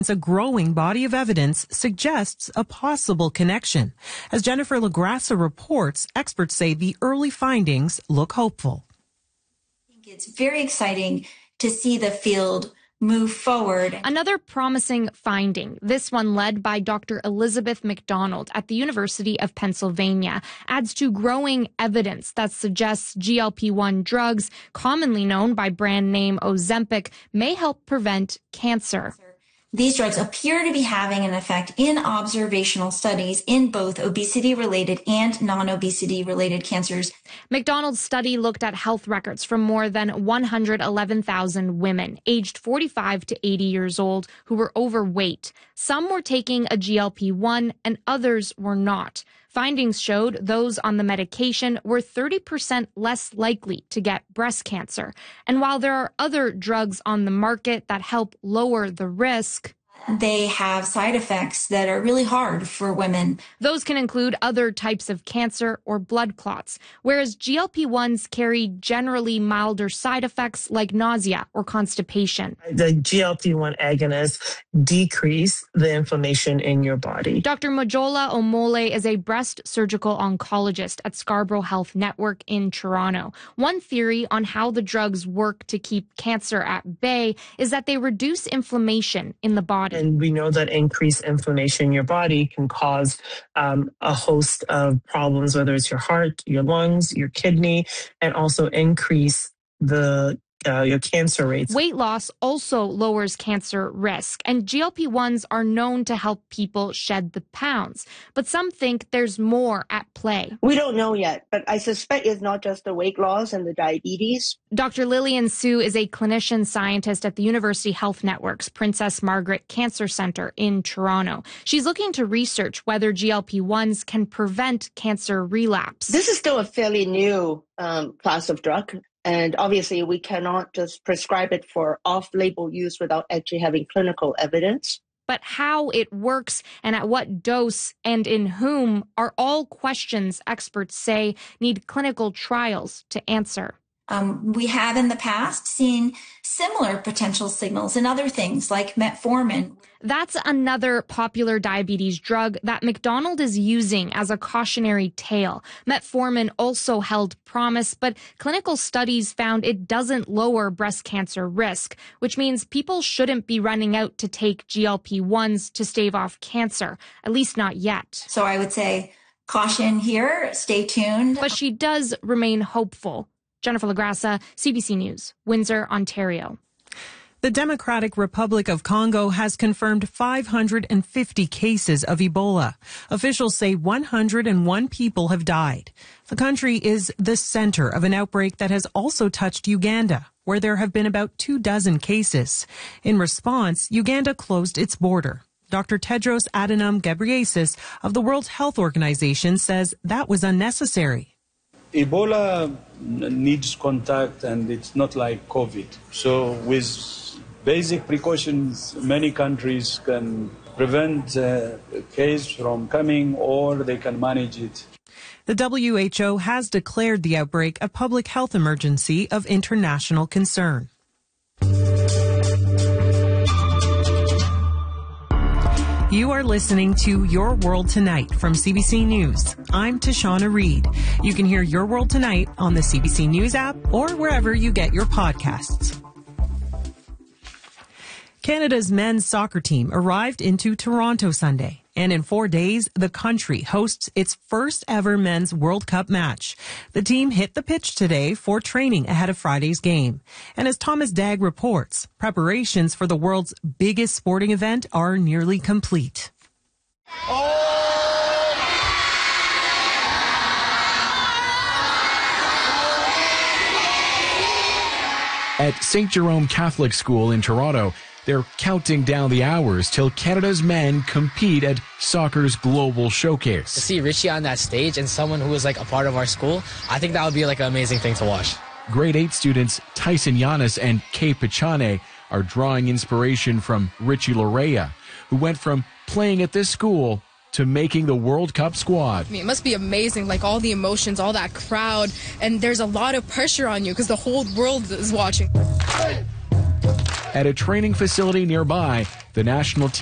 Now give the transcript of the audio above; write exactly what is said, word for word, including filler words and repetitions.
A growing body of evidence suggests a possible connection. As Jennifer LaGrassa reports, experts say the early findings look hopeful. I think it's very exciting to see the field move forward. Another promising finding, this one led by Doctor Elizabeth McDonald at the University of Pennsylvania, adds to growing evidence that suggests G L P one drugs, commonly known by brand name Ozempic, may help prevent cancer. These drugs appear to be having an effect in observational studies in both obesity-related and non-obesity-related cancers. McDonald's study looked at health records from more than one hundred eleven thousand women aged forty-five to eighty years old who were overweight. Some were taking a G L P one and others were not. Findings showed those on the medication were thirty percent less likely to get breast cancer. And while there are other drugs on the market that help lower the risk, they have side effects that are really hard for women. Those can include other types of cancer or blood clots, whereas G L P ones carry generally milder side effects like nausea or constipation. The G L P one agonists decrease the inflammation in your body. Doctor Mojola Omole is a breast surgical oncologist at Scarborough Health Network in Toronto. One theory on how the drugs work to keep cancer at bay is that they reduce inflammation in the body. And we know that increased inflammation in your body can cause um, a host of problems, whether it's your heart, your lungs, your kidney, and also increase the Uh, your cancer rates. Weight loss also lowers cancer risk, and G L P ones are known to help people shed the pounds. But some think there's more at play. We don't know yet, but I suspect it's not just the weight loss and the diabetes. Doctor Lillian Su is a clinician scientist at the University Health Network's Princess Margaret Cancer Centre in Toronto. She's looking to research whether G L P ones can prevent cancer relapse. This is still a fairly new um, class of drug. And obviously, we cannot just prescribe it for off-label use without actually having clinical evidence. But how it works and at what dose and in whom are all questions experts say need clinical trials to answer. Um, we have in the past seen similar potential signals in other things like metformin. That's another popular diabetes drug that McDonald is using as a cautionary tale. Metformin also held promise, but clinical studies found it doesn't lower breast cancer risk, which means people shouldn't be running out to take G L P ones to stave off cancer, at least not yet. So I would say caution here, stay tuned. But she does remain hopeful. Jennifer LaGrassa, C B C News, Windsor, Ontario. The Democratic Republic of Congo has confirmed five hundred fifty cases of Ebola. Officials say one hundred one people have died. The country is the center of an outbreak that has also touched Uganda, where there have been about two dozen cases. In response, Uganda closed its border. Doctor Tedros Adhanom Ghebreyesus of the World Health Organization says that was unnecessary. Ebola needs contact, and it's not like COVID. So with basic precautions, many countries can prevent a case from coming, or they can manage it. The W H O has declared the outbreak a public health emergency of international concern. You are listening to Your World Tonight from C B C News. I'm Tashana Reed. You can hear Your World Tonight on the C B C News app or wherever you get your podcasts. Canada's men's soccer team arrived into Toronto Sunday. And in four days, the country hosts its first ever men's World Cup match. The team hit the pitch today for training ahead of Friday's game. And as Thomas Dagg reports, preparations for the world's biggest sporting event are nearly complete. At Saint Jerome Catholic School in Toronto, they're counting down the hours till Canada's men compete at soccer's global showcase. To see Richie on that stage and someone who was like a part of our school, I think that would be like an amazing thing to watch. Grade eight students Tyson Yanis and Kay Pichane are drawing inspiration from Richie Lorea, who went from playing at this school to making the World Cup squad. I mean, it must be amazing, like all the emotions, all that crowd, and there's a lot of pressure on you because the whole world is watching. At a training facility nearby, the national team